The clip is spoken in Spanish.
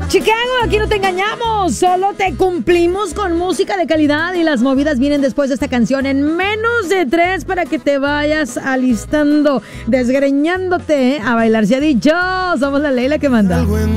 Chicago, aquí no te engañamos, solo te cumplimos con música de calidad y las movidas vienen después de esta canción en menos de 3 para que te vayas alistando, desgreñándote a bailar. Se ha dicho, somos la Leila que manda.